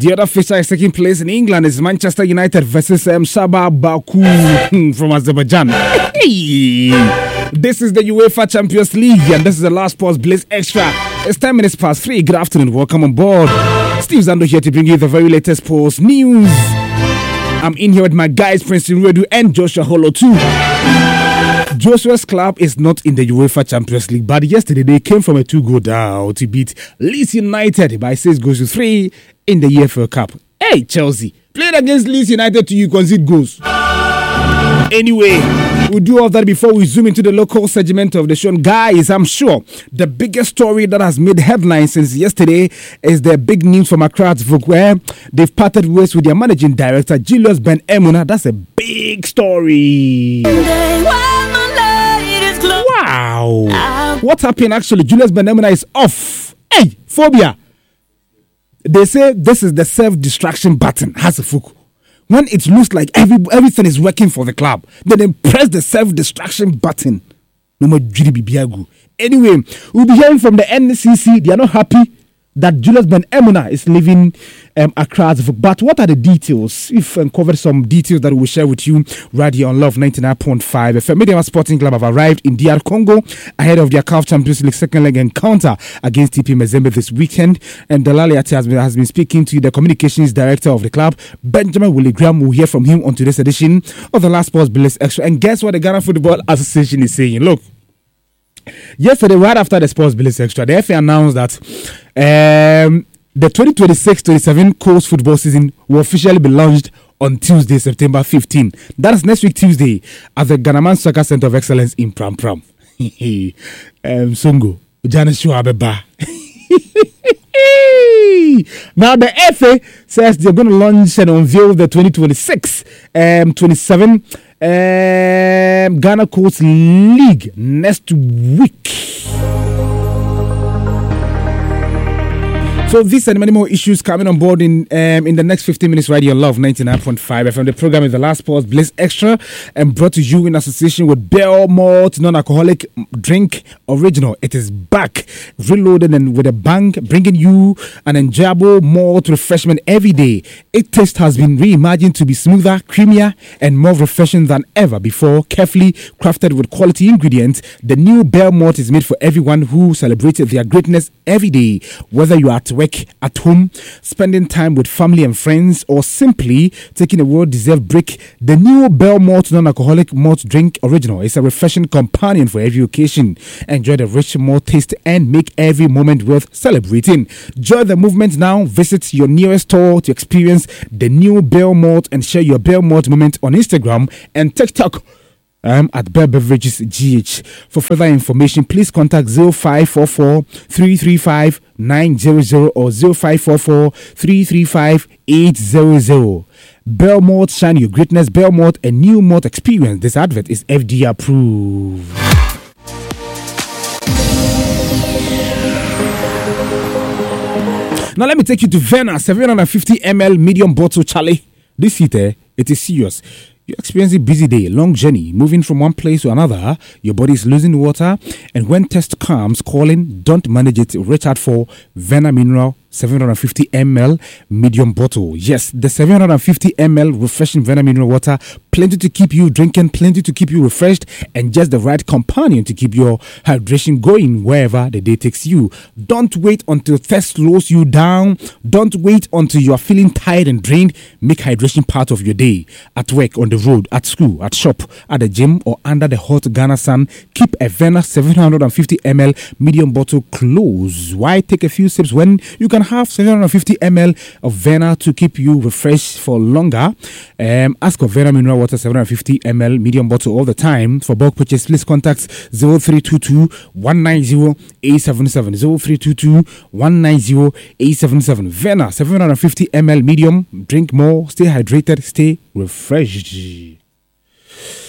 The other fixture is taking place in England is Manchester United versus Sabah Baku from Azerbaijan. Hey. This is the UEFA Champions League and this is the last Sports Blitz Extra. It's 10 minutes past 3. Good afternoon. Welcome on board. Steve Zando here to bring you the very latest sports news. I'm in here with my guys, Prince Redu and Joshua Holo too. Joshua's club is not in the UEFA Champions League, but yesterday they came from a 2-goal down to beat Leeds United by 6-3 in the EFL Cup. Hey, Chelsea, played against Leeds United till you concede goals. Anyway, we'll do all that before we zoom into the local segment of the show. And guys, I'm sure the biggest story that has made headlines since yesterday is the big news from Accra where they've parted ways with their managing director, Julius Ben Emuna. That's a big story. Wow. What happened actually? Julius Ben Emuna is off. Hey, phobia. They say this is the self-distraction button. Has a fuku. When it looks like everything is working for the club, then they press the self-distraction button. No more Bibiagu. Anyway, we'll be hearing from the NCC. They are not happy that Julius Ben Emuna is leaving Accra. But what are the details? If cover some details that we'll share with you right here on Love 99.5 FM. Media Sporting Club have arrived in DR Congo ahead of their CAF Champions League second leg encounter against TP Mazembe this weekend. And Delali Ati has been speaking to the communications director of the club, Benjamin Willie Graham. We'll hear from him on today's edition of the Last Sports Blitz Extra. And guess what the Ghana Football Association is saying? Look, yesterday, right after the Sports Blitz Extra, the FA announced that the 2026-27 coast football season will officially be launched on Tuesday, September 15. That is next week, Tuesday, at the Ghanaman Soccer Center of Excellence in Pram Pram. Songo, Janice Shuabeba. Now, the FA says they're going to launch and unveil the 2026-27 Ghana Coast League next week. So these and many more issues coming on board in the next 15 minutes right here on Love 99.5 FM. The program is the Last Sports Blitz Extra and brought to you in association with Bell Malt Non-Alcoholic Drink Original. It is back, reloaded and with a bang, bringing you an enjoyable malt refreshment every day. Its taste has been reimagined to be smoother, creamier, and more refreshing than ever before. Carefully crafted with quality ingredients, the new Bell Malt is made for everyone who celebrates their greatness every day. Whether you are at work, at home, spending time with family and friends, or simply taking a well-deserved break, the new Bell Malt Non-Alcoholic Malt Drink Original is a refreshing companion for every occasion. Enjoy the rich malt taste and make every moment worth celebrating. Join the movement now. Visit your nearest store to experience the new Bell Malt and share your Bell Malt moment on Instagram and TikTok. At Bell Beverages GH. For further information, please contact 0544 335 900 or 0544 335 800. Bell Malt, shine your greatness. Bell Malt, a new malt experience. This advert is FDA approved. Now let me take you to Vena 750 ml medium bottle. Charlie, this heat, it is serious. You're experiencing a busy day, long journey, moving from one place to another. Your body is losing water, and when test comes calling, don't manage it. Reach out for Vena Mineral 750 ml medium bottle. Yes, the 750 ml refreshing Vena mineral water, plenty to keep you drinking, plenty to keep you refreshed, and just the right companion to keep your hydration going wherever the day takes you. Don't wait until thirst slows you down. Don't wait until you are feeling tired and drained. Make hydration part of your day. At work, on the road, at school, at shop, at the gym, or under the hot Ghana sun, keep a Vena 750 ml medium bottle close. Why take a few sips when you can have 750 ml of Vena to keep you refreshed for longer? Ask for Vena mineral water 750 ml medium bottle all the time. For bulk purchase, please contact 0322 190 877 0322 190 877. Vena 750 ml medium. Drink more, stay hydrated, stay refreshed.